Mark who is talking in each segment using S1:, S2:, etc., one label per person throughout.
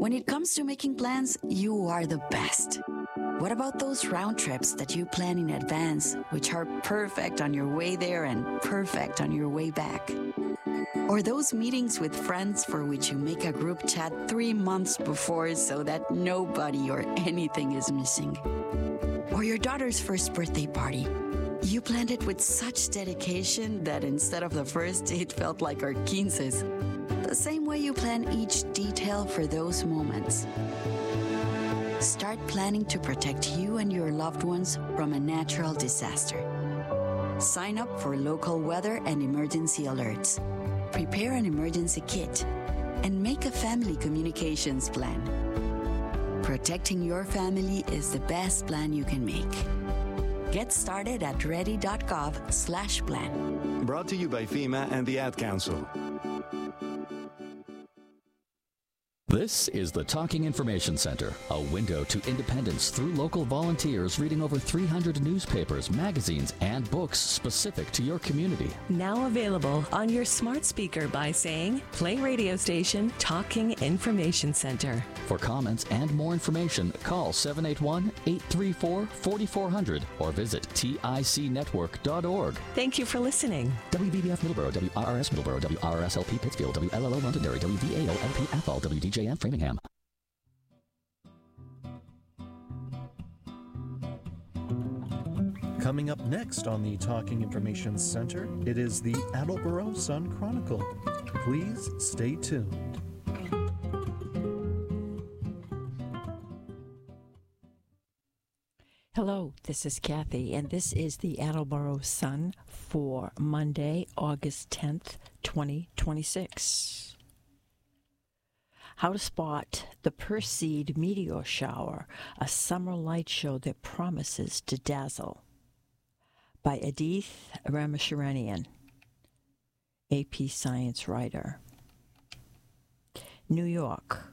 S1: When it comes to making plans, you are the best. What about those round trips that you plan in advance, which are perfect on your way there and perfect on your way back? Or those meetings with friends for which you make a group chat 3 months before so that nobody or anything is missing? Or your daughter's first birthday party. You planned it with such dedication that instead of the first, it felt like our quinces. The same way you plan each detail for those moments. Start planning to protect you and your loved ones from a natural disaster. Sign up for local weather and emergency alerts. Prepare an emergency kit and make a family communications plan. Protecting your family is the best plan you can make. Get started at ready.gov/plan.
S2: Brought to you by FEMA and the Ad Council.
S3: This is the Talking Information Center, a window to independence through local volunteers reading over 300 newspapers, magazines, and books specific to your community.
S4: Now available on your smart speaker by saying, play radio station Talking Information Center.
S3: For comments and more information, call 781-834-4400 or visit ticnetwork.org.
S4: Thank you for listening.
S3: WBBF Middleborough, WRRS Middleborough, WRSLP Pittsfield, WLLO Londonderry, WVAO LP Athol, WDJM Framingham.
S5: Coming up next on the Talking Information Center, it is the Attleboro Sun Chronicle. Please stay tuned.
S6: Hello, this is Kathy, and this is the Attleboro Sun for Monday, August 10th, 2026. How to spot the Perseid meteor shower, a summer light show that promises to dazzle. By Edith Ramacharanian, AP Science writer. New York.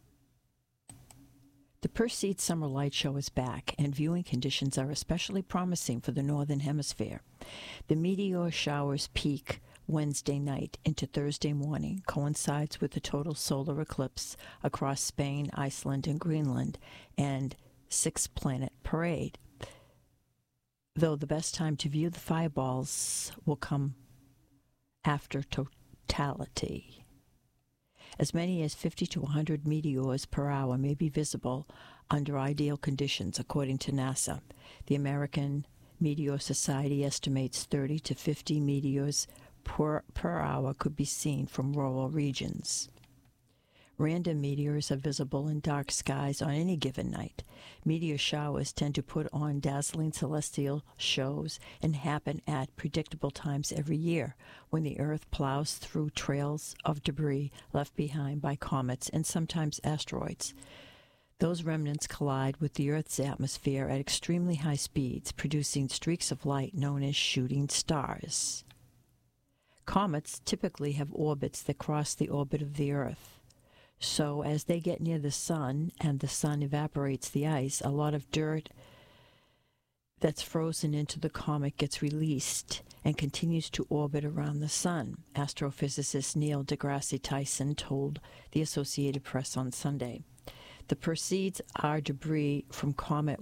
S6: The Perseid Summer Light Show is back, and viewing conditions are especially promising for the Northern Hemisphere. The meteor shower's peak Wednesday night into Thursday morning coincides with the total solar eclipse across Spain, Iceland, and Greenland, and six-planet parade. Though the best time to view the fireballs will come after totality. As many as 50 to 100 meteors per hour may be visible under ideal conditions, according to NASA. The American Meteor Society estimates 30 to 50 meteors per hour could be seen from rural regions. Random meteors are visible in dark skies on any given night. Meteor showers tend to put on dazzling celestial shows and happen at predictable times every year, when the Earth plows through trails of debris left behind by comets and sometimes asteroids. Those remnants collide with the Earth's atmosphere at extremely high speeds, producing streaks of light known as shooting stars. Comets typically have orbits that cross the orbit of the Earth. So as they get near the sun and the sun evaporates the ice, a lot of dirt that's frozen into the comet gets released and continues to orbit around the sun, astrophysicist Neil deGrasse Tyson told the Associated Press on Sunday. The Perseids are debris from Comet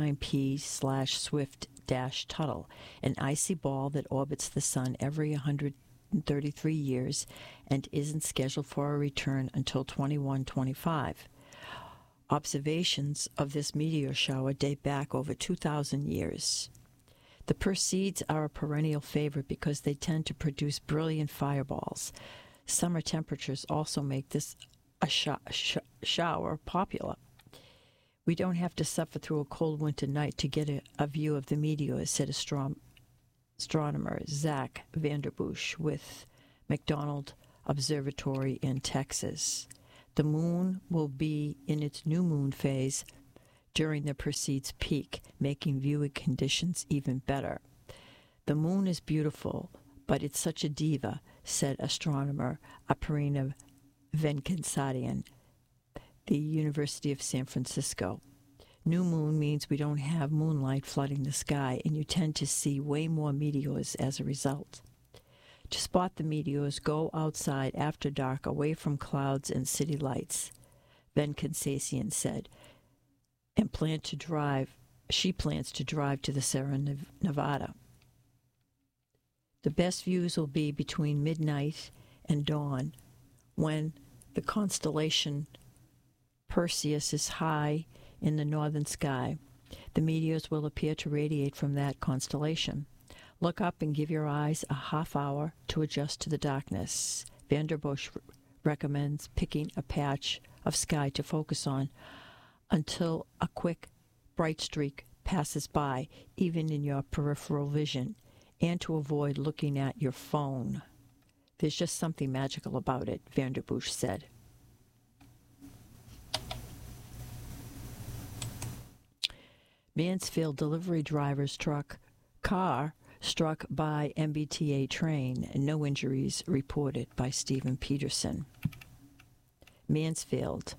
S6: 109P/Swift-Tuttle, an icy ball that orbits the sun every 133 years and isn't scheduled for a return until 2125. Observations of this meteor shower date back over 2,000 years. The Perseids are a perennial favorite because they tend to produce brilliant fireballs. Summer temperatures also make this a shower popular. We don't have to suffer through a cold winter night to get a view of the meteors, said astronomer Zach Vanderbush with McDonald Observatory in Texas. The moon will be in its new moon phase during the Perseid's peak, making viewing conditions even better. The moon is beautiful, but it's such a diva, said astronomer Aparina Venkatesarian, the University of San Francisco. New moon means we don't have moonlight flooding the sky, and you tend to see way more meteors as a result. To spot the meteors, go outside after dark, away from clouds and city lights. Ben Kansasian said, and she plans to drive to the Sierra Nevada. The best views will be between midnight and dawn, when the constellation Perseus is high in the northern sky. The meteors will appear to radiate from that constellation. Look up and give your eyes a half hour to adjust to the darkness. Vanderbush recommends picking a patch of sky to focus on until a quick, bright streak passes by, even in your peripheral vision, and to avoid looking at your phone. There's just something magical about it, Vanderbush said. Mansfield delivery driver's car struck by MBTA train. No injuries reported by Stephen Peterson. Mansfield.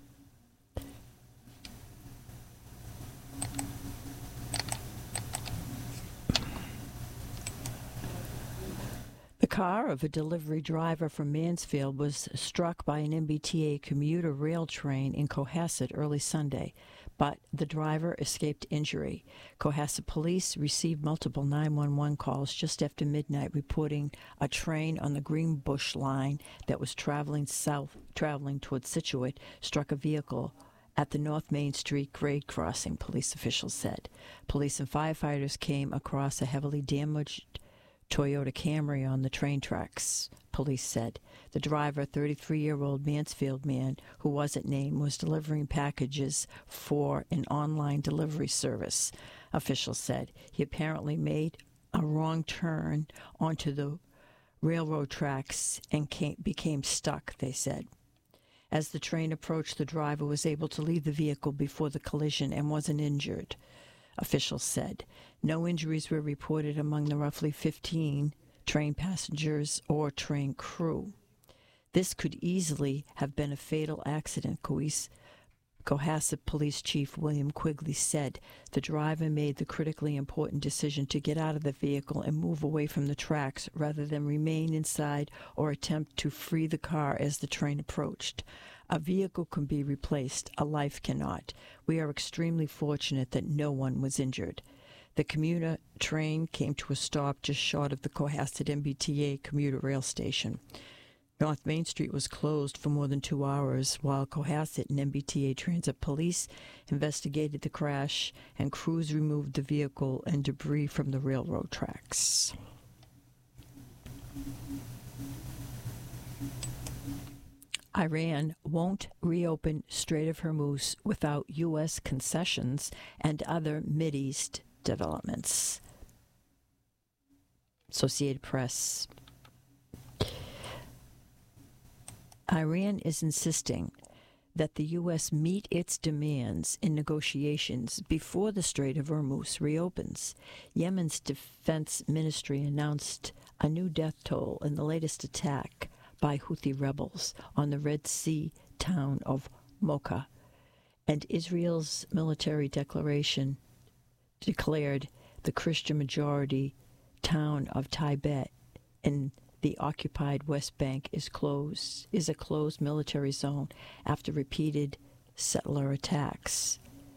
S6: The car of a delivery driver from Mansfield was struck by an MBTA commuter rail train in Cohasset early Sunday, but the driver escaped injury. Cohasset police received multiple 911 calls just after midnight reporting a train on the Greenbush line that was traveling towards Scituate struck a vehicle at the North Main Street grade crossing, police officials said. Police and firefighters came across a heavily damaged Toyota Camry on the train tracks, police said. The driver, 33-year-old Mansfield man who wasn't named, was delivering packages for an online delivery service, officials said. He apparently made a wrong turn onto the railroad tracks and became stuck, they said. As the train approached, the driver was able to leave the vehicle before the collision and wasn't injured, officials said. No injuries were reported among the roughly 15 train passengers or train crew. This could easily have been a fatal accident, Cohasset Police Chief William Quigley said. The driver made the critically important decision to get out of the vehicle and move away from the tracks rather than remain inside or attempt to free the car as the train approached. A vehicle can be replaced, a life cannot. We are extremely fortunate that no one was injured. The commuter train came to a stop just short of the Cohasset MBTA commuter rail station. North Main Street was closed for more than 2 hours while Cohasset and MBTA Transit Police investigated the crash and crews removed the vehicle and debris from the railroad tracks. Iran won't reopen Strait of Hormuz without U.S. concessions and other Mideast developments. Associated Press. Iran is insisting that the U.S. meet its demands in negotiations before the Strait of Hormuz reopens. Yemen's defense ministry announced a new death toll in the latest attack by Houthi rebels on the Red Sea town of Mocha, and Israel's military declared the Christian-majority town of Tibet in the occupied West Bank is a closed military zone after repeated settler attacks.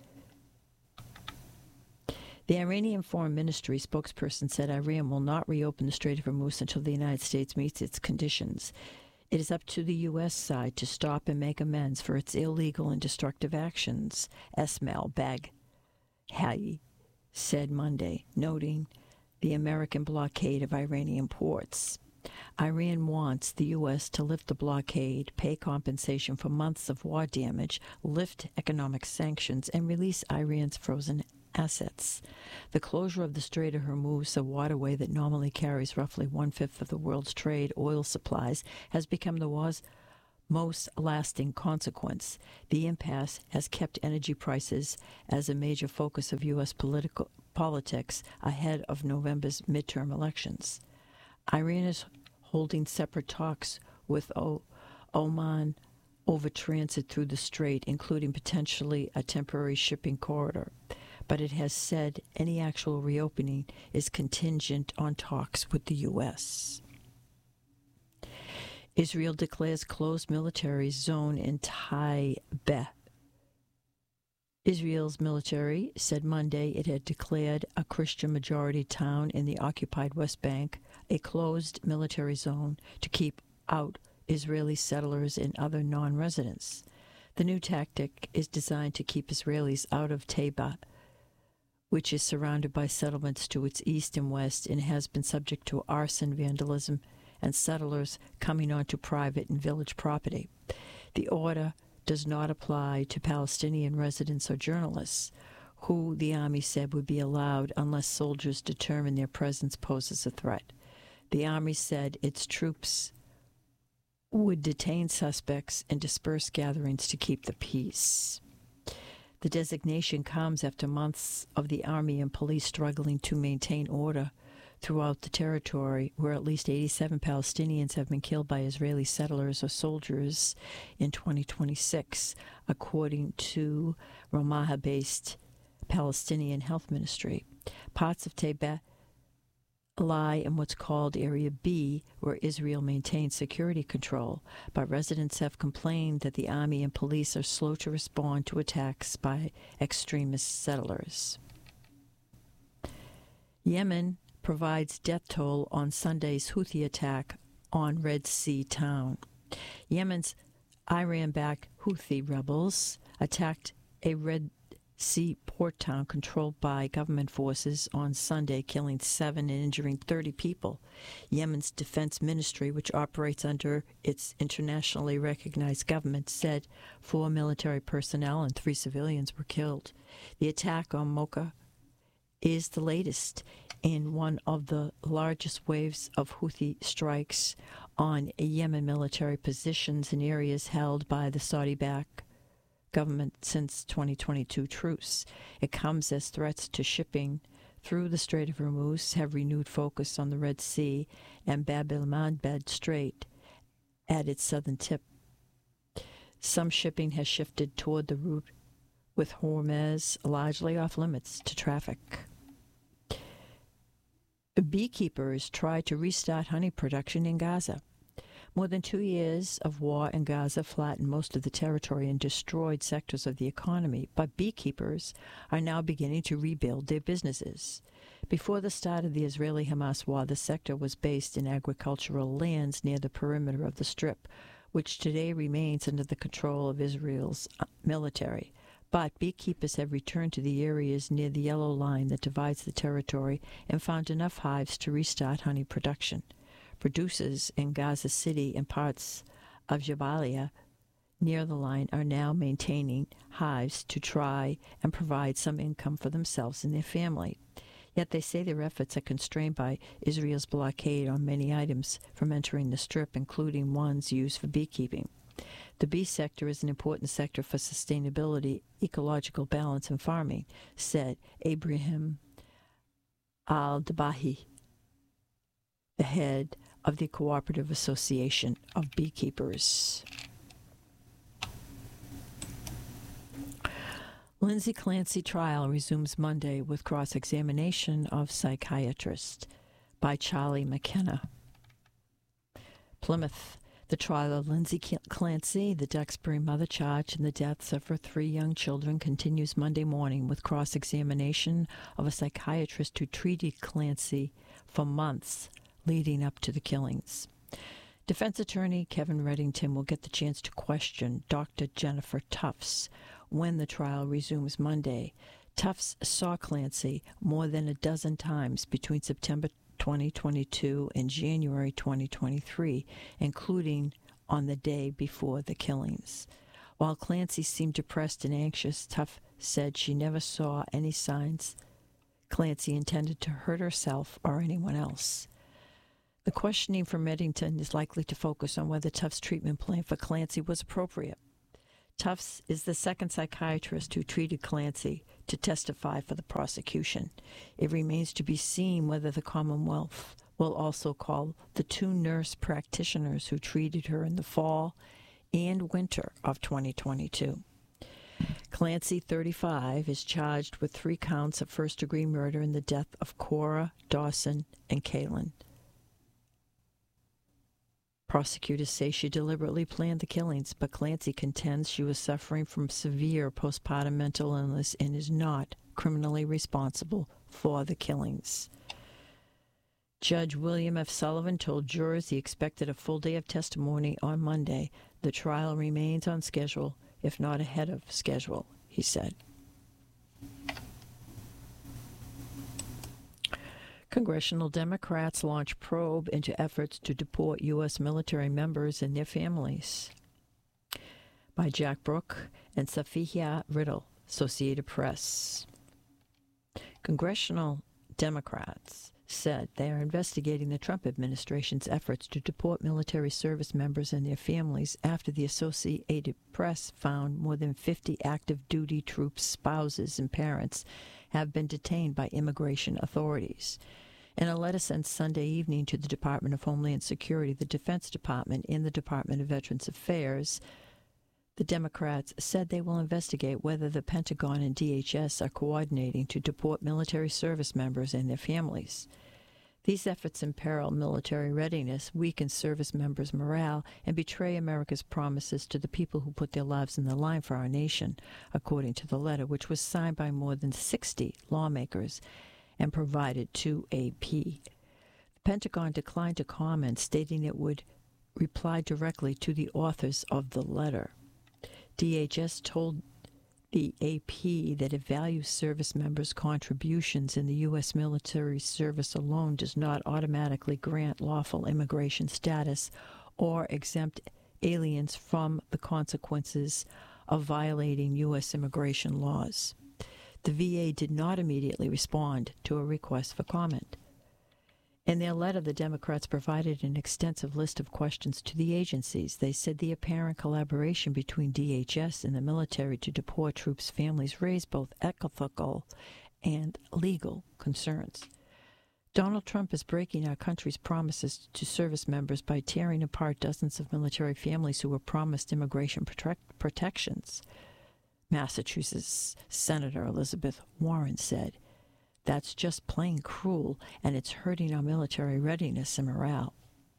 S6: The Iranian Foreign Ministry spokesperson said Iran will not reopen the Strait of Hormuz until the United States meets its conditions. It is up to the U.S. side to stop and make amends for its illegal and destructive actions, Esmail Baghaei said Monday, noting the American blockade of Iranian ports. Iran wants the U.S. to lift the blockade, pay compensation for months of war damage, lift economic sanctions, and release Iran's frozen assets. The closure of the Strait of Hormuz, a waterway that normally carries roughly 1/5 of the world's trade oil supplies, has become the war's most lasting consequence. The impasse has kept energy prices as a major focus of U.S. politics ahead of November's midterm elections. Iran is holding separate talks with Oman over transit through the strait, including potentially a temporary shipping corridor. But it has said any actual reopening is contingent on talks with the U.S. Israel declares closed military zone in Tibet Israel's military said Monday it had declared a Christian-majority town in the occupied West Bank a closed military zone to keep out Israeli settlers and other non-residents. The new tactic is designed to keep Israelis out of Taiba, which is surrounded by settlements to its east and west and has been subject to arson, vandalism, and settlers coming onto private and village property. The order does not apply to Palestinian residents or journalists, who the army said would be allowed unless soldiers determine their presence poses a threat. The army said its troops would detain suspects and disperse gatherings to keep the peace. The designation comes after months of the army and police struggling to maintain order throughout the territory, where at least 87 Palestinians have been killed by Israeli settlers or soldiers in 2026, according to Ramallah-based Palestinian Health Ministry. Parts of Taiba lie in what's called Area B, where Israel maintains security control, but residents have complained that the army and police are slow to respond to attacks by extremist settlers. Yemen provides death toll on Sunday's Houthi attack on Red Sea town. Yemen's Iran-backed Houthi rebels attacked a Red Sea port town controlled by government forces on Sunday, killing 7 and injuring 30 people. Yemen's defense ministry, which operates under its internationally recognized government, said 4 military personnel and 3 civilians were killed. The attack on Mocha is the latest in one of the largest waves of Houthi strikes on Yemen military positions in areas held by the Saudi-backed government since 2022 truce. It comes as threats to shipping through the Strait of Hormuz have renewed focus on the Red Sea and Bab el-Mandeb Strait at its southern tip. Some shipping has shifted toward the route, with Hormuz largely off limits to traffic. Beekeepers try to restart honey production in Gaza. More than 2 years of war in Gaza flattened most of the territory and destroyed sectors of the economy, but beekeepers are now beginning to rebuild their businesses. Before the start of the Israeli-Hamas war, the sector was based in agricultural lands near the perimeter of the Strip, which today remains under the control of Israel's military. But beekeepers have returned to the areas near the yellow line that divides the territory and found enough hives to restart honey production. Producers in Gaza City and parts of Jabalia near the line are now maintaining hives to try and provide some income for themselves and their family. Yet they say their efforts are constrained by Israel's blockade on many items from entering the Strip, including ones used for beekeeping. The bee sector is an important sector for sustainability, ecological balance, and farming, said Ibrahim Al-Dabahi, the head of the Cooperative Association of Beekeepers. Lindsay Clancy trial resumes Monday with cross-examination of psychiatrist by Charlie McKenna. Plymouth. The trial of Lindsay Clancy, the Duxbury mother charged in the deaths of her 3 young children, continues Monday morning with cross-examination of a psychiatrist who treated Clancy for months leading up to the killings. Defense attorney Kevin Reddington will get the chance to question Dr. Jennifer Tufts when the trial resumes Monday. Tufts saw Clancy more than a dozen times between September 2022 and January 2023, including on the day before the killings. While Clancy seemed depressed and anxious, Tufts said she never saw any signs Clancy intended to hurt herself or anyone else. The questioning from Reddington is likely to focus on whether Tufts' treatment plan for Clancy was appropriate. Tufts is the second psychiatrist who treated Clancy to testify for the prosecution. It remains to be seen whether the Commonwealth will also call the 2 nurse practitioners who treated her in the fall and winter of 2022. Clancy, 35, is charged with 3 counts of first-degree murder in the death of Cora, Dawson, and Kaylin. Prosecutors say she deliberately planned the killings, but Clancy contends she was suffering from severe postpartum mental illness and is not criminally responsible for the killings. Judge William F. Sullivan told jurors he expected a full day of testimony on Monday. The trial remains on schedule, if not ahead of schedule, he said. Congressional Democrats launch probe into efforts to deport U.S. military members and their families. By Jack Brooke and Safiya Riddle, Associated Press. Congressional Democrats said they are investigating the Trump administration's efforts to deport military service members and their families after the Associated Press found more than 50 active duty troops' spouses and parents have been detained by immigration authorities. In a letter sent Sunday evening to the Department of Homeland Security, the Defense Department, and the Department of Veterans Affairs, the Democrats said they will investigate whether the Pentagon and DHS are coordinating to deport military service members and their families. These efforts imperil military readiness, weaken service members' morale, and betray America's promises to the people who put their lives in the line for our nation, according to the letter, which was signed by more than 60 lawmakers and provided to AP. The Pentagon declined to comment, stating it would reply directly to the authors of the letter. DHS told the AP that it values service members' contributions in the U.S. military service alone does not automatically grant lawful immigration status or exempt aliens from the consequences of violating U.S. immigration laws. The VA did not immediately respond to a request for comment. In their letter, the Democrats provided an extensive list of questions to the agencies. They said the apparent collaboration between DHS and the military to deport troops' families raised both ethical and legal concerns. Donald Trump is breaking our country's promises to service members by tearing apart dozens of military families who were promised immigration protections, Massachusetts Senator Elizabeth Warren said. That's just plain cruel, and it's hurting our military readiness and morale.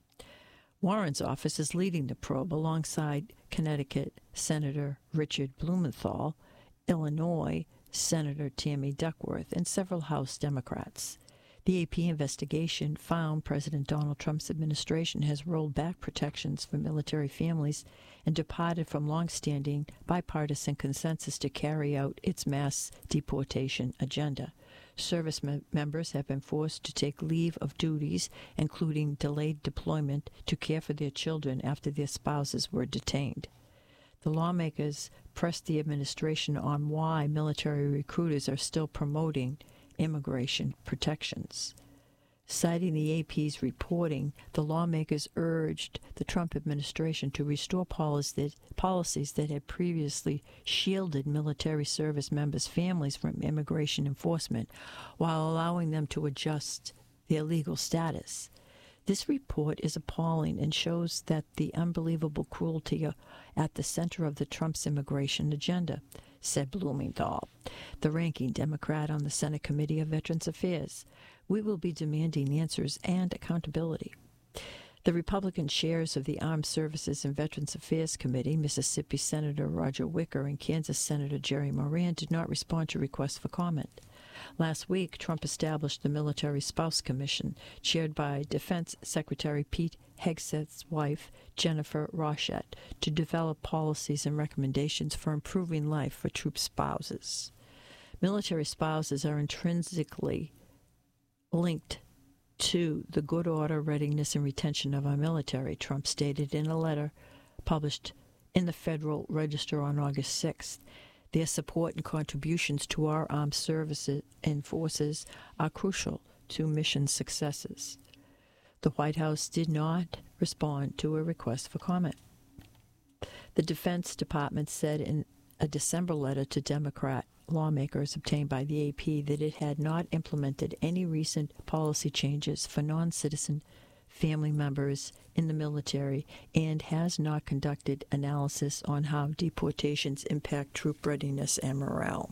S6: Warren's office is leading the probe alongside Connecticut Senator Richard Blumenthal, Illinois Senator Tammy Duckworth, and several House Democrats. The AP investigation found President Donald Trump's administration has rolled back protections for military families and departed from long-standing bipartisan consensus to carry out its mass deportation agenda. Service members have been forced to take leave of duties, including delayed deployment, to care for their children after their spouses were detained. The lawmakers pressed the administration on why military recruiters are still promoting immigration protections. Citing the AP's reporting, the lawmakers urged the Trump administration to restore policies that had previously shielded military service members' families from immigration enforcement while allowing them to adjust their legal status. This report is appalling and shows that the unbelievable cruelty at the center of the Trump's immigration agenda, said Blumenthal, the ranking Democrat on the Senate Committee of Veterans Affairs. We will be demanding answers and accountability. The Republican chairs of the Armed Services and Veterans Affairs Committee, Mississippi Senator Roger Wicker and Kansas Senator Jerry Moran, did not respond to requests for comment. Last week, Trump established the Military Spouse Commission, chaired by Defense Secretary Pete Hegseth's wife, Jennifer Rochette, to develop policies and recommendations for improving life for troop spouses. Military spouses are intrinsically linked to the good order, readiness, and retention of our military, Trump stated in a letter published in the Federal Register on August 6th. Their support and contributions to our armed services and forces are crucial to mission successes. The White House did not respond to a request for comment. The Defense Department said in a December letter to Democrat lawmakers obtained by the AP that it had not implemented any recent policy changes for non-citizen family members in the military and has not conducted analysis on how deportations impact troop readiness and morale.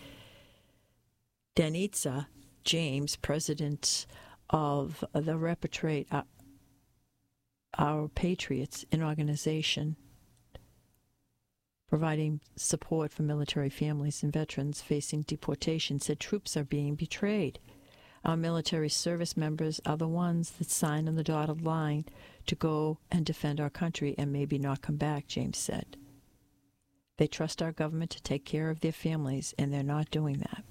S6: Danitza James, president of the Repatriate Our Patriots, an organization providing support for military families and veterans facing deportation, said troops are being betrayed. Our military service members are the ones that sign on the dotted line to go and defend our country and maybe not come back, James said. They trust our government to take care of their families, and they're not doing that.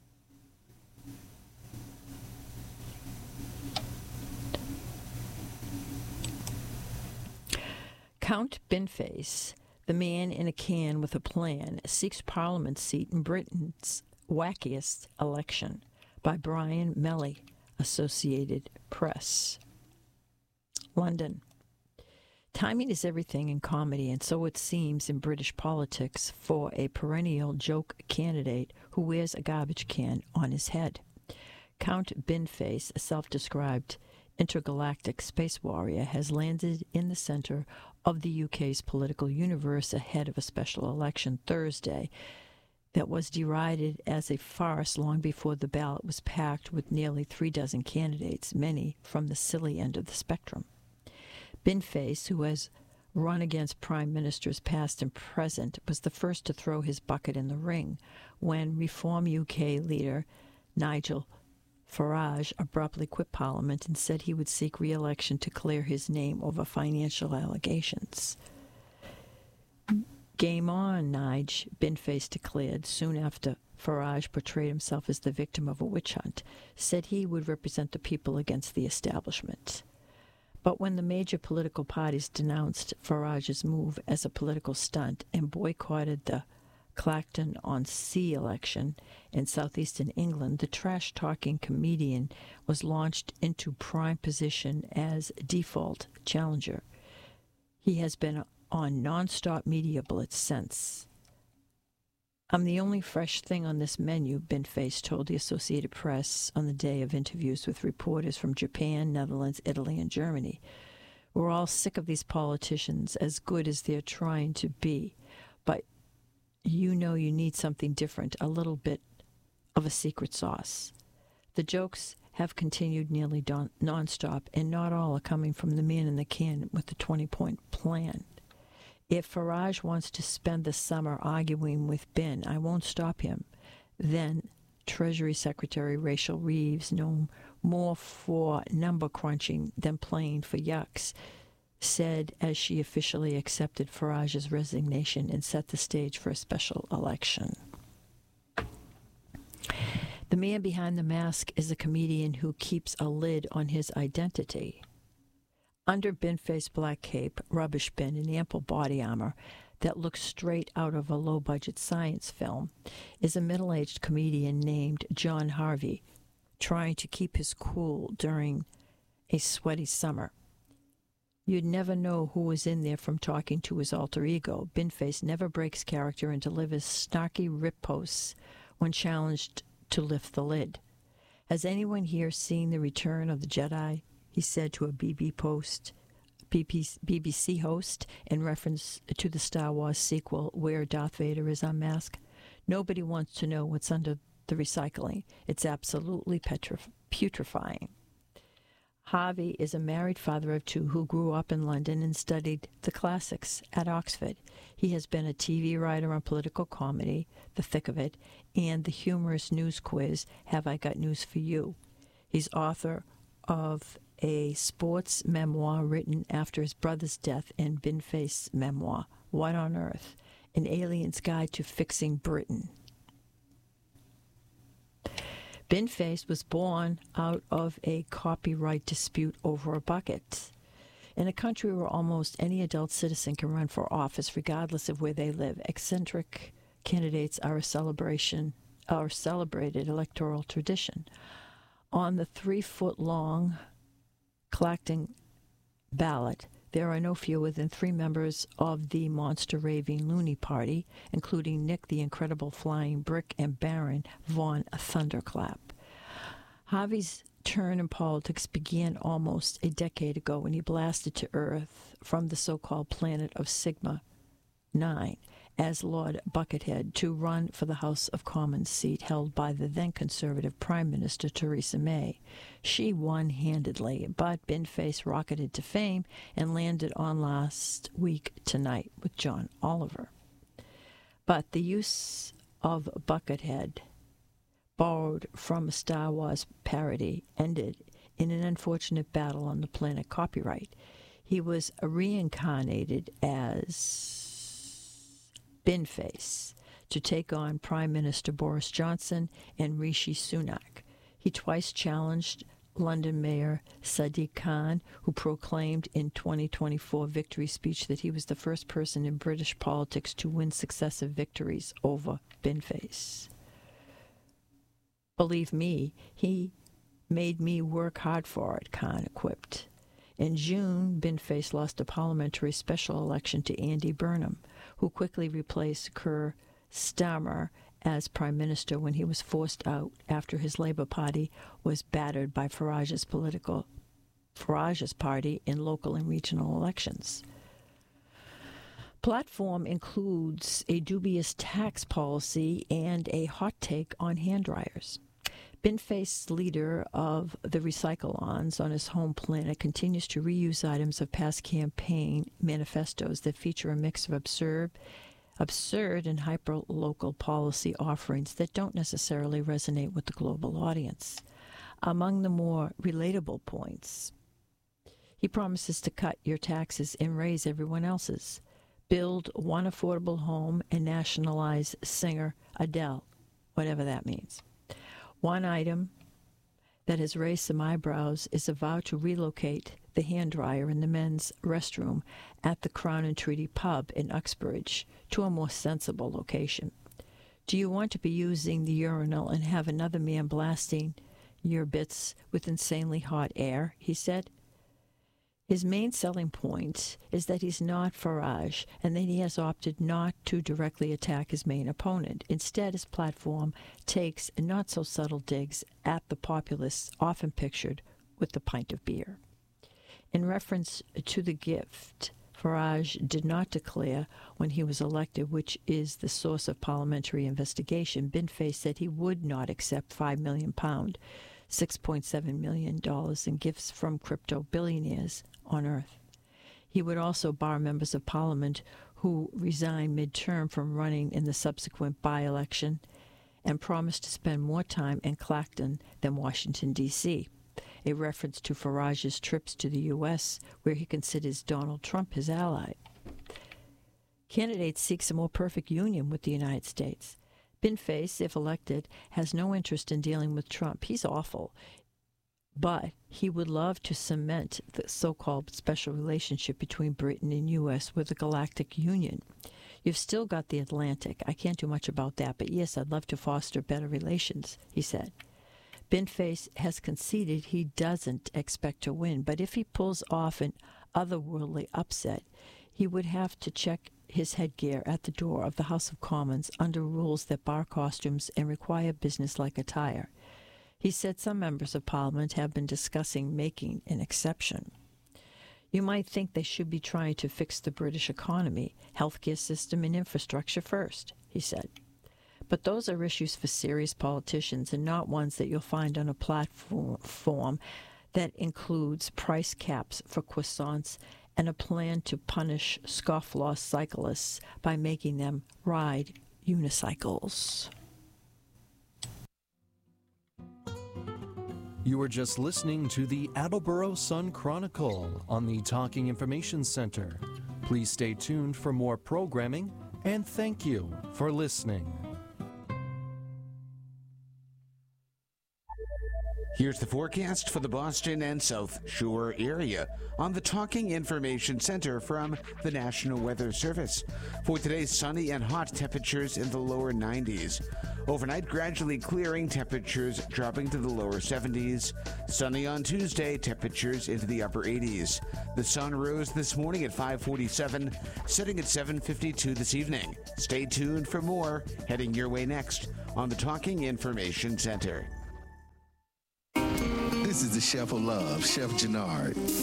S6: Count Binface, the man in a can with a plan, seeks Parliament seat in Britain's wackiest election, by Brian Melly, Associated Press. London. Timing is everything in comedy, and so it seems in British politics for a perennial joke candidate who wears a garbage can on his head. Count Binface, a self-described intergalactic space warrior, has landed in the center of the UK's political universe ahead of a special election Thursday that was derided as a farce long before the ballot was packed with nearly 36 candidates, many from the silly end of the spectrum. Binface, who has run against prime ministers past and present, was the first to throw his bucket in the ring when Reform UK leader Nigel Farage abruptly quit Parliament and said he would seek re-election to clear his name over financial allegations. Game on, Nige, Binface declared soon after Farage portrayed himself as the victim of a witch hunt, said he would represent the people against the establishment. But when the major political parties denounced Farage's move as a political stunt and boycotted the Clacton-on-Sea election in southeastern England, the trash-talking comedian was launched into prime position as default challenger. He has been on non-stop media blitz since. I'm the only fresh thing on this menu, Binface told the Associated Press on the day of interviews with reporters from Japan, Netherlands, Italy, and Germany. We're all sick of these politicians, as good as they're trying to be, but you know you need something different, a little bit of a secret sauce. The jokes have continued nearly nonstop, and not all are coming from the man in the can with the 20-point plan. If Farage wants to spend the summer arguing with Bin, I won't stop him. Then Treasury Secretary Rachel Reeves, known more for number crunching than playing for yucks, said as she officially accepted Farage's resignation and set the stage for a special election. The man behind the mask is a comedian who keeps a lid on his identity. Under Binface's black cape, rubbish bin, and ample body armor that looks straight out of a low-budget science film is a middle-aged comedian named John Harvey, trying to keep his cool during a sweaty summer. You'd never know who was in there from talking to his alter ego. Binface never breaks character and delivers snarky riposts when challenged to lift the lid. Has anyone here seen The Return of the Jedi? He said to a BBC host in reference to the Star Wars sequel where Darth Vader is unmasked. Nobody wants to know what's under the recycling. It's absolutely putrefying. Harvey is a married father of two who grew up in London and studied the classics at Oxford. He has been a TV writer on political comedy, The Thick of It, and the humorous news quiz, Have I Got News for You? He's author of a sports memoir written after his brother's death and Binface memoir, What on Earth? An Alien's Guide to Fixing Britain. Binface was born out of a copyright dispute over a bucket. In a country where almost any adult citizen can run for office regardless of where they live, eccentric candidates are a celebrated electoral tradition. On the 3-foot-long Clacton ballot, there are no fewer than 3 members of the monster raving loony party, including Nick the Incredible Flying Brick and Baron Von Thunderclap. Harvey's turn in politics began almost a decade ago when he blasted to Earth from the so-called planet of Sigma 9 as Lord Buckethead to run for the House of Commons seat held by the then Conservative Prime Minister Theresa May. She won handedly, but Binface rocketed to fame and landed on Last Week Tonight with John Oliver. But the use of Buckethead, borrowed from a Star Wars parody, ended in an unfortunate battle on the planet copyright. He was reincarnated as Binface to take on Prime Minister Boris Johnson and Rishi Sunak. He twice challenged London Mayor Sadiq Khan, who proclaimed in 2024 victory speech that he was the first person in British politics to win successive victories over Binface. Believe me, he made me work hard for it, Khan quipped. In June, Binface lost a parliamentary special election to Andy Burnham, who quickly replaced Keir Starmer as Prime Minister when he was forced out after his Labour Party was battered by Farage's party in local and regional elections. Platform includes a dubious tax policy and a hot take on hand dryers. Binface, leader of the Recycle-Ons on his home planet, continues to reuse items of past campaign manifestos that feature a mix of absurd and hyper-local policy offerings that don't necessarily resonate with the global audience. Among the more relatable points, he promises to cut your taxes and raise everyone else's, build one affordable home, and nationalize singer Adele, whatever that means. One item that has raised some eyebrows is a vow to relocate the hand dryer in the men's restroom at the Crown and Treaty pub in Uxbridge to a more sensible location. Do you want to be using the urinal and have another man blasting your bits with insanely hot air? He said. His main selling point is that he's not Farage and that he has opted not to directly attack his main opponent. Instead, his platform takes not-so-subtle digs at the populace often pictured with the pint of beer. In reference to the gift Farage did not declare when he was elected, which is the source of parliamentary investigation, Binface said he would not accept £5 million, $6.7 million in gifts from crypto billionaires on Earth. He would also bar members of Parliament who resigned mid-term from running in the subsequent by-election and promised to spend more time in Clacton than Washington, D.C., a reference to Farage's trips to the U.S., where he considers Donald Trump his ally. Candidates seek a more perfect union with the United States. Binface, if elected, has no interest in dealing with Trump. He's awful. But he would love to cement the so-called special relationship between Britain and U.S. with a galactic union. You've still got the Atlantic. I can't do much about that, but yes, I'd love to foster better relations, he said. Binface has conceded he doesn't expect to win, but if he pulls off an otherworldly upset, he would have to check his headgear at the door of the House of Commons under rules that bar costumes and require business-like attire. He said some members of Parliament have been discussing making an exception. You might think they should be trying to fix the British economy, healthcare system, and infrastructure first, he said. But those are issues for serious politicians and not ones that you'll find on a platform that includes price caps for croissants and a plan to punish scofflaw cyclists by making them ride unicycles.
S5: You were just listening to the Attleboro Sun Chronicle on the Talking Information Center. Please stay tuned for more programming, and thank you for listening.
S7: Here's the forecast for the Boston and South Shore area on the Talking Information Center from the National Weather Service. For today's sunny and hot, temperatures in the lower 90s. Overnight, gradually clearing, temperatures dropping to the lower 70s. Sunny on Tuesday, temperatures into the upper 80s. The sun rose this morning at 5:47, setting at 7:52 this evening. Stay tuned for more heading your way next on the Talking Information Center.
S8: This is the Chef of Love, Chef Gennard.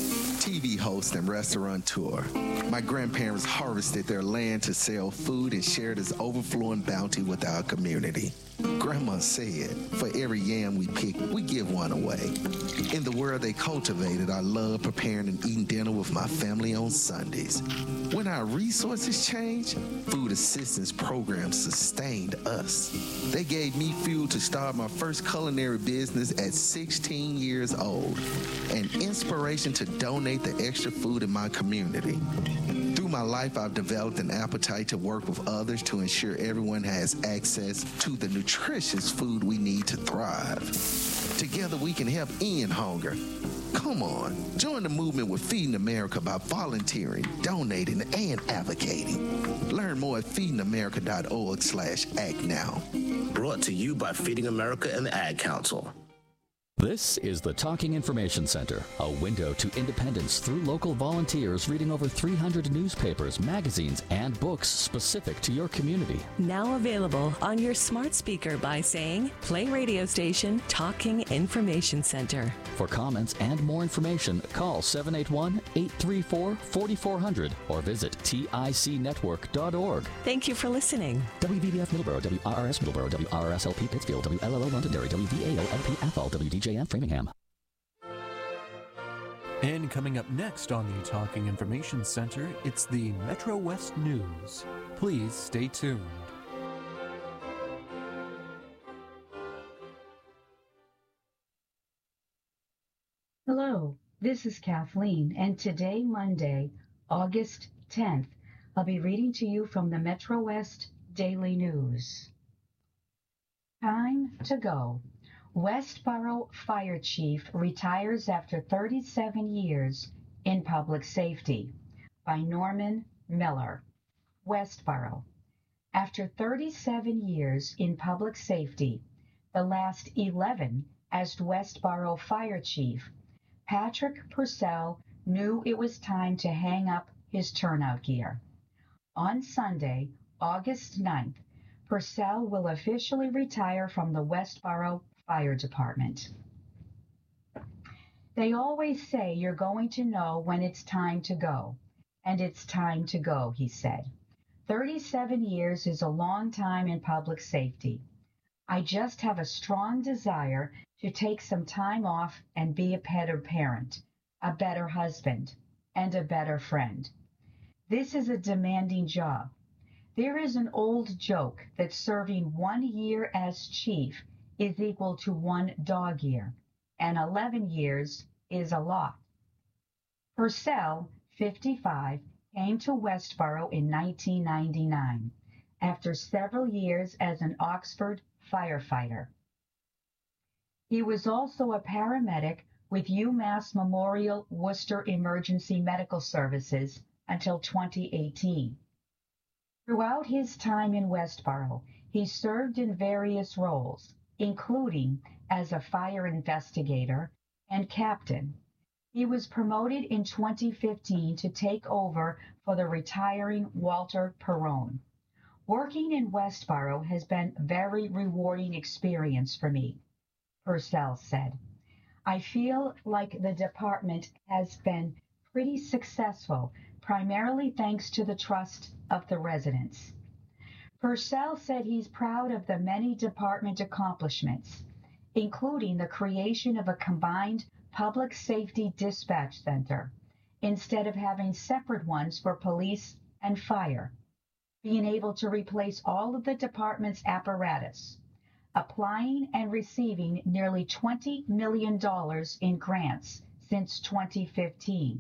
S8: TV host and restaurateur. My grandparents harvested their land to sell food and share this overflowing bounty with our community. Grandma said, for every yam we pick, we give one away. In the world they cultivated, I love preparing and eating dinner with my family on Sundays. When our resources changed, food assistance programs sustained us. They gave me fuel to start my first culinary business at 16 years old, and inspiration to donate the extra food in my community. Through my life, I've developed an appetite to work with others to ensure everyone has access to the nutritious food we need to thrive. Together, we can help end hunger. Come on, join the movement with Feeding America by volunteering, donating, and advocating. Learn more at feedingamerica.org/act now.
S9: Brought to you by Feeding America and the Ad Council.
S3: This is the Talking Information Center, a window to independence through local volunteers reading over 300 newspapers, magazines, and books specific to your community.
S4: Now available on your smart speaker by saying, play radio station Talking Information Center.
S3: For comments and more information, call 781-834-4400 or visit ticnetwork.org.
S4: Thank you for listening.
S3: WVBF Middleborough, WRRS Middleborough, WRSLP Pittsfield, WLLO Londonderry, WVAO LP Athol, WDJM Framingham.
S5: And coming up next on the Talking Information Center, it's the Metro West News. Please stay tuned.
S10: Hello, this is Kathleen, and today, Monday, August 10th, I'll be reading to you from the Metro West Daily News. Time to go. Westboro Fire Chief retires after 37 years in public safety, by Norman Miller. Westboro. After 37 years in public safety, the last 11 as Westboro Fire Chief, Patrick Purcell knew it was time to hang up his turnout gear. On Sunday, August 9th, Purcell will officially retire from the Westboro Fire Department. They always say you're going to know when it's time to go, and it's time to go, he said. 37 years is a long time in public safety. I just have a strong desire to take some time off and be a better parent, a better husband, and a better friend. This is a demanding job. There is an old joke that serving 1 year as chief is equal to 1 dog year, and 11 years is a lot. Purcell, 55, came to Westboro in 1999 after several years as an Oxford firefighter. He was also a paramedic with UMass Memorial Worcester Emergency Medical Services until 2018. Throughout his time in Westboro, he served in various roles, including as a fire investigator and captain. He was promoted in 2015 to take over for the retiring Walter Perrone. Working in Westboro has been a very rewarding experience for me, Purcell said. I feel like the department has been pretty successful, primarily thanks to the trust of the residents. Purcell said he's proud of the many department accomplishments, including the creation of a combined public safety dispatch center instead of having separate ones for police and fire, being able to replace all of the department's apparatus, applying and receiving nearly $20 million in grants since 2015,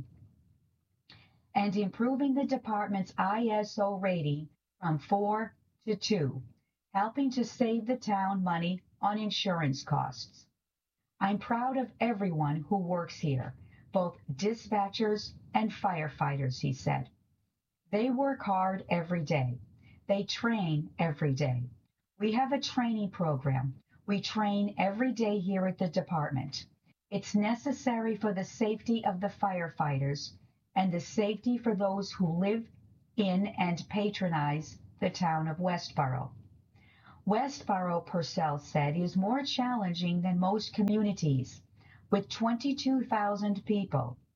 S10: and improving the department's ISO rating from 4 to 2, helping to save the town money on insurance costs. I'm proud of everyone who works here, both dispatchers and firefighters, he said. They work hard every day. They train every day. We have a training program. We train every day here at the department. It's necessary for the safety of the firefighters and the safety for those who live in and patronize the town of Westboro. Westboro, Purcell said, is more challenging than most communities, with 22,000 people.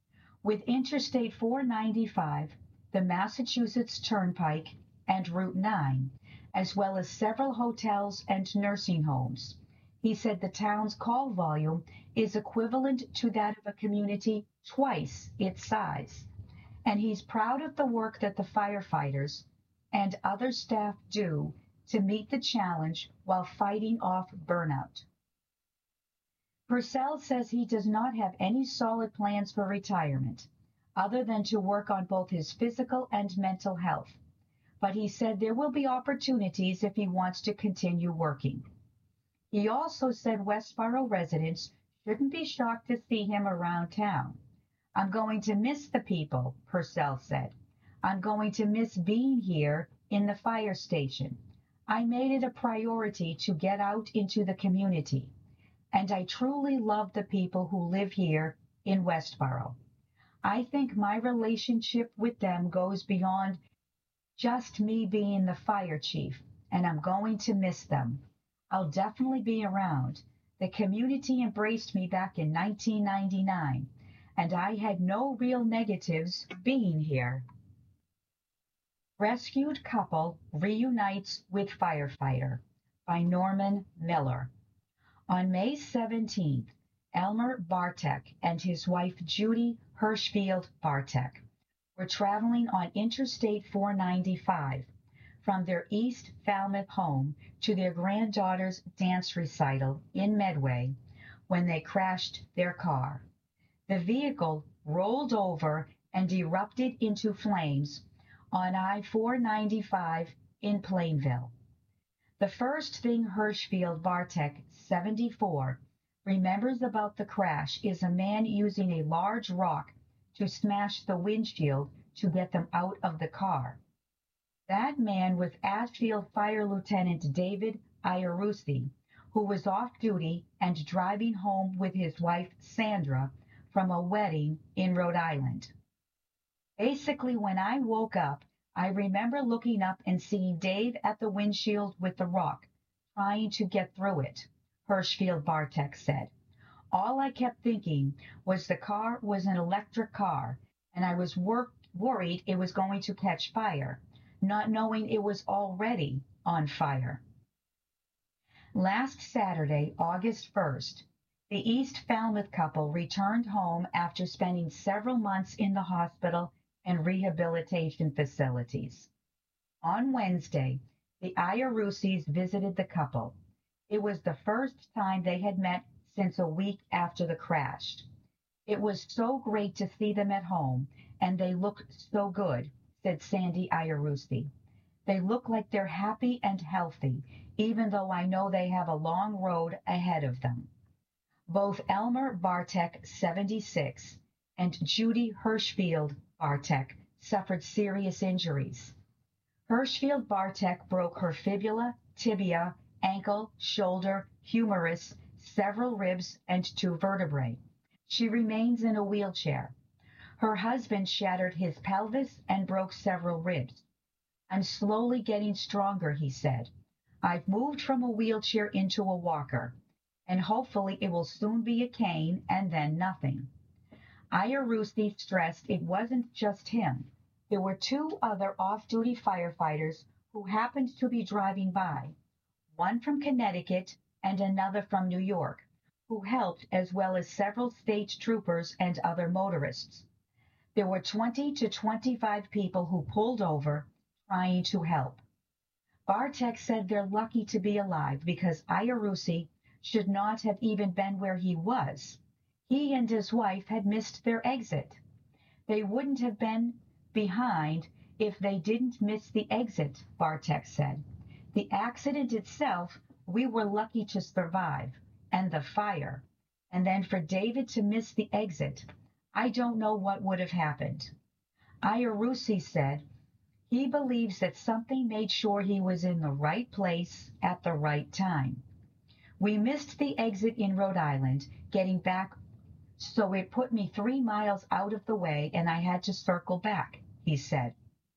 S10: with Interstate 495, the Massachusetts Turnpike, and Route 9, as well as several hotels and nursing homes. He said the town's call volume is equivalent to that of a community twice its size, and he's proud of the work that the firefighters and other staff do to meet the challenge while fighting off burnout. Purcell says he does not have any solid plans for retirement, other than to work on both his physical and mental health, but he said there will be opportunities if he wants to continue working. He also said Westboro residents shouldn't be shocked to see him around town. I'm going to miss the people, Purcell said. I'm going to miss being here in the fire station. I made it a priority to get out into the community, and I truly love the people who live here in Westboro. I think my relationship with them goes beyond just me being the fire chief, and I'm going to miss them. I'll definitely be around. The community embraced me back in 1999, and I had no real negatives being here. Rescued Couple Reunites with Firefighter by Norman Miller. On May 17th, Elmer Bartek and his wife Judy Hirschfield Bartek were traveling on Interstate 495 from their East Falmouth home to their granddaughter's dance recital in Medway when they crashed their car. The vehicle rolled over and erupted into flames on I-495 in Plainville. The first thing Hirschfield Bartek, 74, remembers about the crash is a man using a large rock to smash the windshield to get them out of the car. That man was Ashfield Fire Lieutenant David Iarussi, who was off duty and driving home with his wife Sandra from a wedding in Rhode Island. Basically, when I woke up, I remember looking up and seeing Dave at the windshield with the rock, trying to get through it, Hirschfield Bartek said. All I kept thinking was the car was an electric car, and I was worried it was going to catch fire, not knowing it was already on fire. Last Saturday, August 1st, the East Falmouth couple returned home after spending several months in the hospital and rehabilitation facilities. On Wednesday, the Iarussis visited the couple. It was the first time they had met since a week after the crash. It was so great to see them at home, and they looked so good, said Sandy Iarussi. They look like they're happy and healthy, even though I know they have a long road ahead of them. Both Elmer Bartek, 76, and Judy Hirschfield Bartek suffered serious injuries. Hirschfield Bartek broke her fibula, tibia, ankle, shoulder, humerus, several ribs, and 2 vertebrae. She remains in a wheelchair. Her husband shattered his pelvis and broke several ribs. I'm slowly getting stronger, he said. I've moved from a wheelchair into a walker, and hopefully it will soon be a cane and then nothing. Iarussi stressed it wasn't just him. There were 2 other off-duty firefighters who happened to be driving by, one from Connecticut and another from New York, who helped, as well as several state troopers and other motorists. There were 20 to 25 people who pulled over, trying to help. Bartek said they're lucky to be alive because Iarussi should not have even been where he was. He and his wife had missed their exit. They wouldn't have been behind if they didn't miss the exit, Bartek said. The accident itself, we were lucky to survive, and the fire. And then for David to miss the exit, I don't know what would have happened. Iarussi said he believes that something made sure he was in the right place at the right time. We missed the exit in Rhode Island, getting back, so it put me 3 miles out of the way and I had to circle back, he said.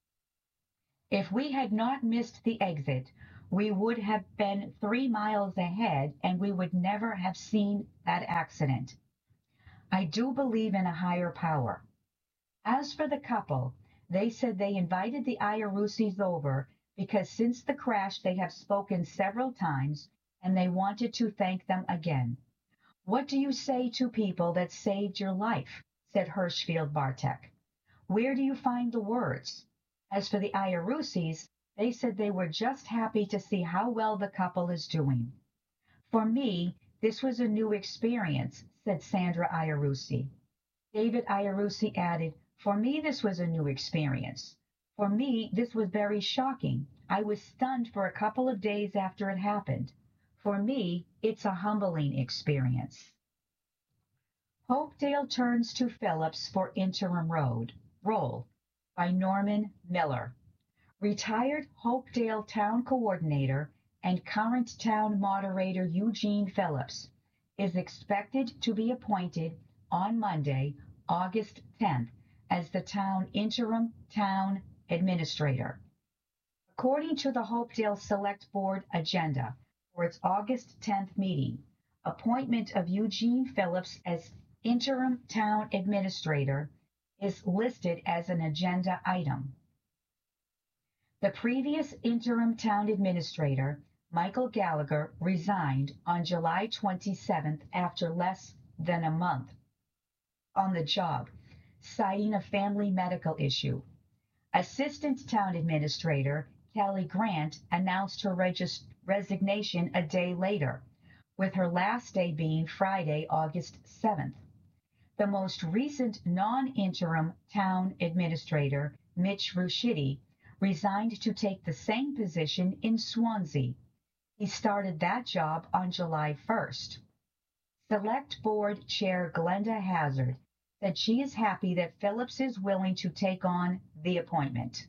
S10: If we had not missed the exit, we would have been 3 miles ahead and we would never have seen that accident. I do believe in a higher power. As for the couple, they said they invited the Iarusis over because since the crash they have spoken several times and they wanted to thank them again. What do you say to people that saved your life? Said Hirschfield Bartek. Where do you find the words? As for the Iarusis, they said they were just happy to see how well the couple is doing. For me, this was a new experience, said Sandra Iarusi. David Iarusi added, for me, this was a new experience. For me, this was very shocking. I was stunned for a couple of days after it happened. For me, it's a humbling experience. Hopedale turns to Phillips for interim role by Norman Miller. Retired Hopedale Town Coordinator and current town moderator Eugene Phillips is expected to be appointed on Monday, August 10th, as the interim town administrator. According to the Hopedale Select Board agenda for its August 10th meeting, appointment of Eugene Phillips as interim town administrator is listed as an agenda item. The previous interim town administrator, Michael Gallagher, resigned on July 27th after less than a month on the job, citing a family medical issue. Assistant Town Administrator Kelly Grant announced her resignation a day later, with her last day being Friday, August 7th. The most recent non-interim Town Administrator, Mitch Ruscitti, resigned to take the same position in Swansea. He started that job on July 1st. Select Board Chair Glenda Hazard said she is happy that Phillips is willing to take on the appointment.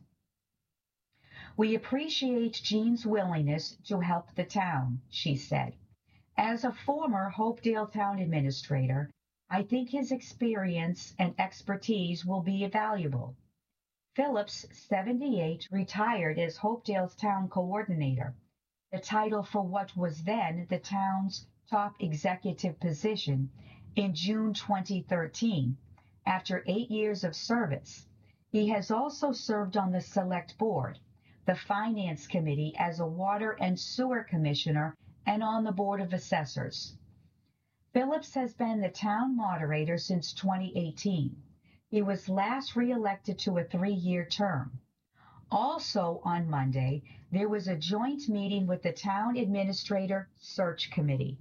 S10: We appreciate Gene's willingness to help the town, she said. As a former Hopedale Town Administrator, I think his experience and expertise will be valuable. Phillips, 78, retired as Hopedale's town coordinator, the title for what was then the town's top executive position, in June 2013, after 8 years of service. He has also served on the Select Board, the Finance Committee as a Water and Sewer Commissioner, and on the Board of Assessors. Phillips has been the town moderator since 2018. He was last re-elected to a 3-year term. Also on Monday, there was a joint meeting with the Town Administrator Search Committee.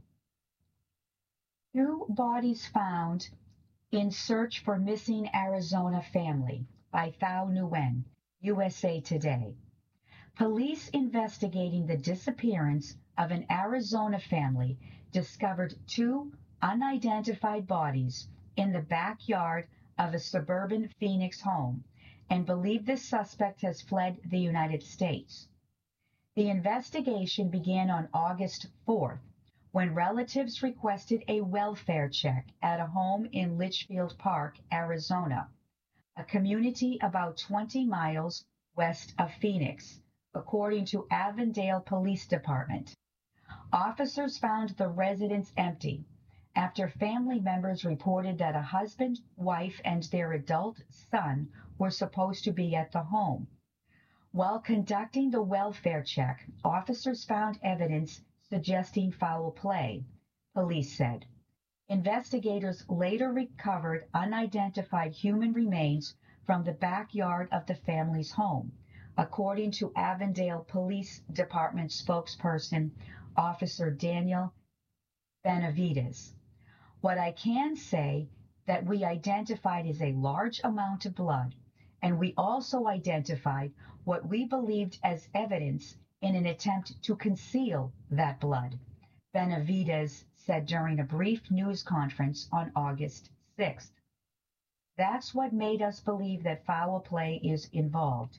S10: 2 bodies found in search for missing Arizona family by Thao Nguyen, USA Today. Police investigating the disappearance of an Arizona family discovered 2 unidentified bodies in the backyard of a suburban Phoenix home and believe the suspect has fled the United States. The investigation began on August 4th when relatives requested a welfare check at a home in Litchfield Park, Arizona, a community about 20 miles west of Phoenix, according to Avondale Police Department. Officers found the residence empty after family members reported that a husband, wife, and their adult son were supposed to be at the home. While conducting the welfare check, officers found evidence suggesting foul play, police said. Investigators later recovered unidentified human remains from the backyard of the family's home, according to Avondale Police Department spokesperson, Officer Daniel Benavides. What I can say that we identified is a large amount of blood, and we also identified what we believed as evidence in an attempt to conceal that blood, Benavides said during a brief news conference on August 6th. That's what made us believe that foul play is involved.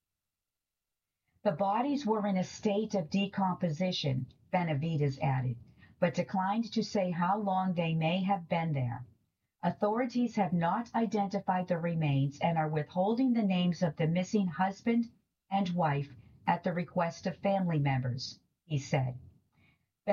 S10: The bodies were in a state of decomposition, Benavides added, but declined to say how long they may have been there. Authorities have not identified the remains and are withholding the names of the missing husband and wife at the request of family members, he said.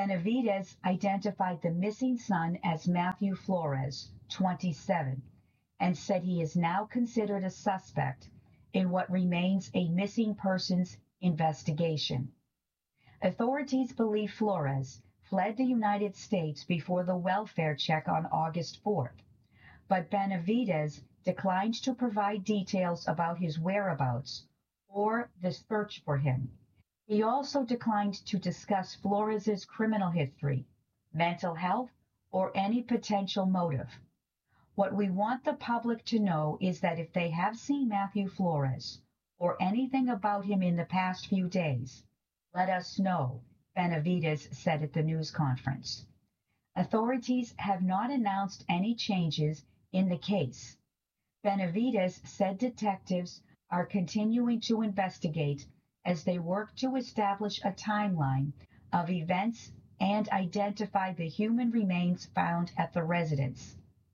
S10: Benavides identified the missing son as Matthew Flores, 27, and said he is now considered a suspect in what remains a missing persons investigation. Authorities believe Flores fled the United States before the welfare check on August 4th, but Benavidez declined to provide details about his whereabouts or the search for him. He also declined to discuss Flores's criminal history, mental health, or any potential motive. What we want the public to know is that if they have seen Matthew Flores or anything about him in the past few days, let us know, Benavidez said at the news conference. Authorities have not announced any changes in the case. Benavidez said detectives are continuing to investigate as they work to establish a timeline of events and identify the human remains found at the residence.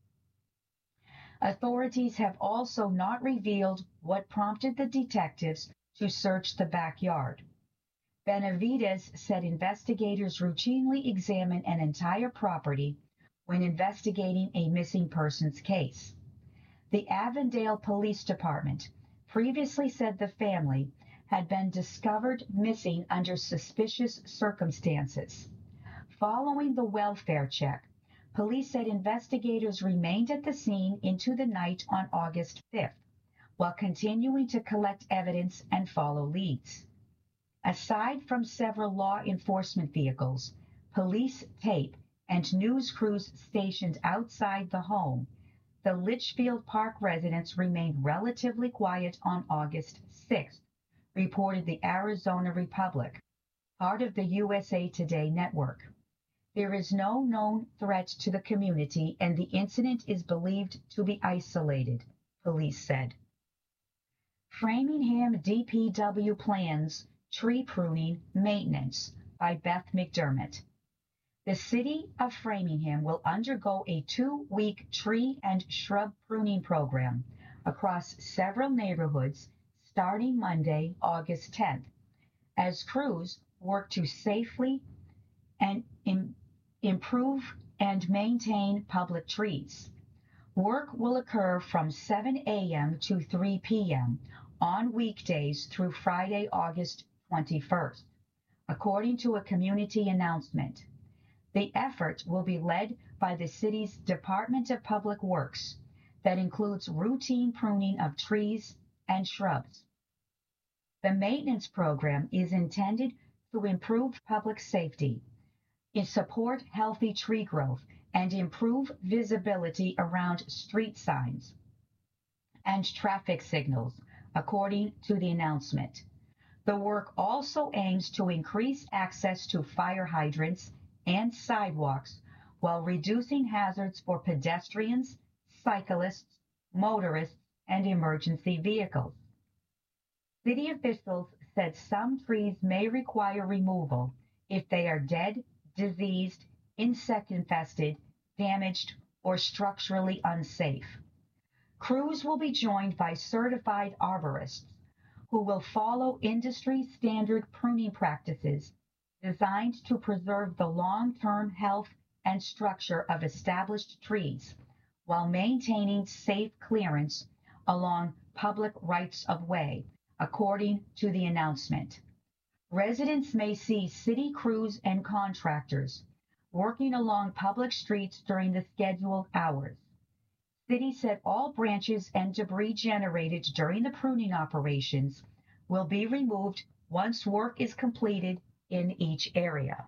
S10: Authorities have also not revealed what prompted the detectives to search the backyard. Benavidez said investigators routinely examine an entire property when investigating a missing persons case. The Avondale Police Department previously said the family had been discovered missing under suspicious circumstances. Following the welfare check, police said investigators remained at the scene into the night on August 5th, while continuing to collect evidence and follow leads. Aside from several law enforcement vehicles, police tape, and news crews stationed outside the home, the Litchfield Park residents remained relatively quiet on August 6th, reported the Arizona Republic, part of the USA Today network. There is no known threat to the community, and the incident is believed to be isolated, police said. Framingham DPW plans tree pruning maintenance by Beth McDermott. The city of Framingham will undergo a 2-week tree and shrub pruning program across several neighborhoods starting Monday, August 10th, as crews work to safely and improve and maintain public trees. Work will occur from 7 a.m. to 3 p.m. on weekdays through Friday, August 21st, according to a community announcement. The effort will be led by the city's Department of Public Works that includes routine pruning of trees and shrubs. The maintenance program is intended to improve public safety, support healthy tree growth, and improve visibility around street signs and traffic signals, according to the announcement. The work also aims to increase access to fire hydrants and sidewalks while reducing hazards for pedestrians, cyclists, motorists, and emergency vehicles. City officials said some trees may require removal if they are dead, diseased, insect-infested, damaged, or structurally unsafe. Crews will be joined by certified arborists who will follow industry-standard pruning practices designed to preserve the long-term health and structure of established trees while maintaining safe clearance along public rights-of-way, according to the announcement. Residents may see city crews and contractors working along public streets during the scheduled hours. City said all branches and debris generated during the pruning operations will be removed once work is completed in each area.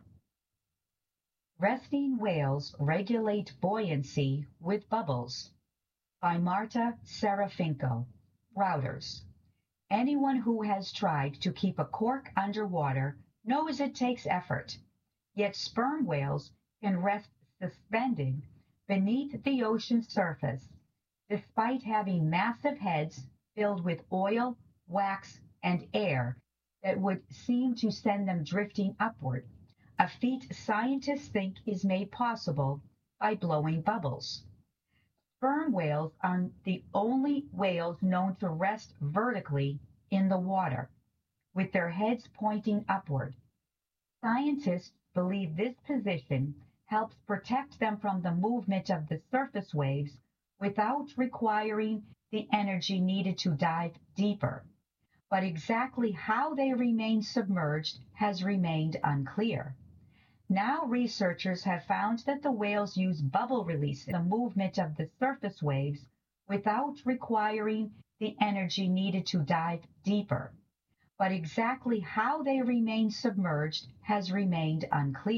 S10: Resting whales regulate buoyancy with bubbles, by Marta Serafinko, Routers. Anyone who has tried to keep a cork underwater knows it takes effort, yet sperm whales can rest suspended beneath the ocean's surface, despite having massive heads filled with oil, wax, and air that would seem to send them drifting upward, a feat scientists think is made possible by blowing bubbles. Sperm whales are the only whales known to rest vertically in the water, with their heads pointing upward. Scientists believe this position helps protect them from the movement of the surface waves without requiring the energy needed to dive deeper. But exactly how they remain submerged has remained unclear. Now researchers have found that the whales use bubble release, the movement of the surface waves, without requiring the energy needed to dive deeper. But exactly how they remain submerged has remained unclear.